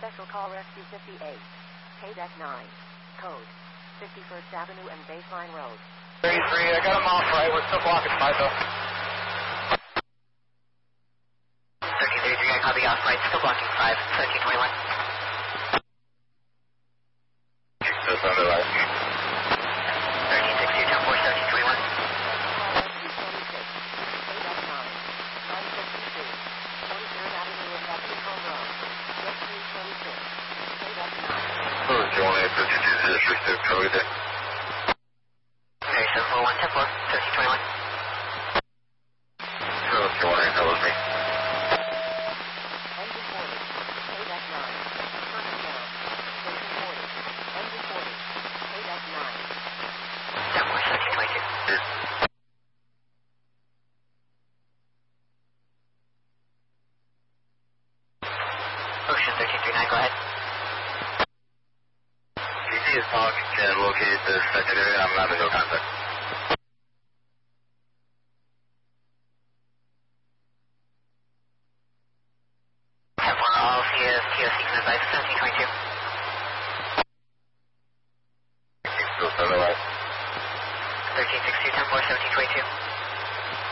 Special Call Rescue 58. KDEC 9. Code 51st Avenue and Baseline Road. 33, I got him off right. We're still blocking 5 though. 1333, I copy off right. Still blocking 5. 1321. Just under right. 1360, 10-4, 1321. Code there. Okay, 741, 10-4, 1321. So, if you want to tell me. Engine boarded. KDEC 9. Turning down. Station boarded. Engine boarded. KDEC 9. 10-4, 1322. Ocean 1339, go ahead. GT is talk, can locate the secondary. I'm not in no contact. 10-4, all TOC can advise 1722. Still 7 right. 1360, 10-4, 1722.